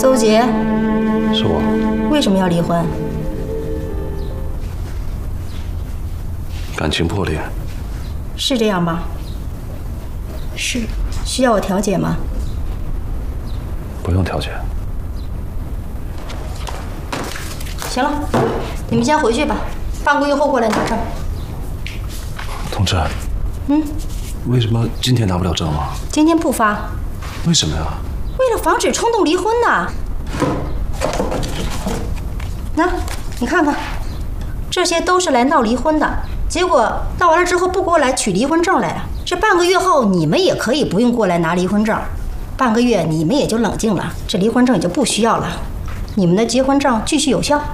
邹杰， 是我。 为什么要离婚？ 感情破裂。 是这样吧？是。需要我调解吗？ 不用调解。 行了，你们先回去吧，半个月后过来拿证。 同志。为什么今天拿不了证啊？ 今天不发。 为什么呀？ 为了防止冲动离婚呐。那，你看看，这些都是来闹离婚的，结果闹完了之后不过来取离婚证来了。这半个月后你们也可以不用过来拿离婚证，半个月你们也就冷静了，这离婚证也就不需要了，你们的结婚证继续有效。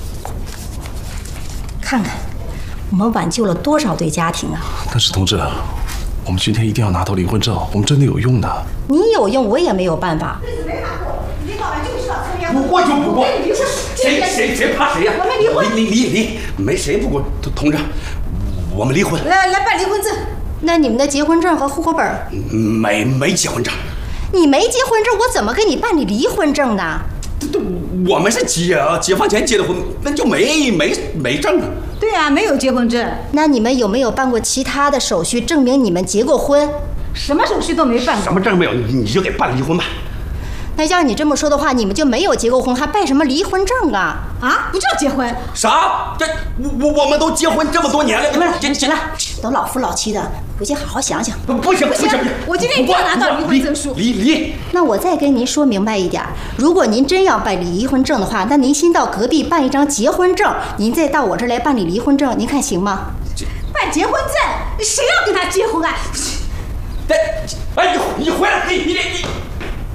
看看，我们挽救了多少对家庭啊！ 但是同志，我们今天一定要拿到离婚证，我们真的有用的。 你有用，我也没有办法。 日子没法过，领导们就知道参加。 不过就不过， 离婚， 谁怕谁呀？ 我们离婚， 离，没谁不过。同志，我们离婚。 来办离婚证。 那你们的结婚证和户口本？ 没结婚证。 你没结婚证，我怎么给你办理离婚证呢？ 我们是解放前结的婚，那就没证啊。 对啊，没有结婚证。 那你们有没有办过其他的手续证明你们结过婚？ 什么手续都没办过。 什么证没有，你就给办离婚吧。 那要你这么说的话，你们就没有结过婚，还办什么离婚证啊？ 啊，不叫结婚。 啥？这我们都结婚这么多年了， 行了，都老夫老妻的，回去好好想想。 不行， 我今天一定要拿到离婚证书。 离。 那我再跟您说明白一点，如果您真要办理离婚证的话，那您先到隔壁办一张结婚证，您再到我这儿来办理离婚证，您看行吗？ 办结婚证，谁要跟他结婚啊？ 哎，你回来，你。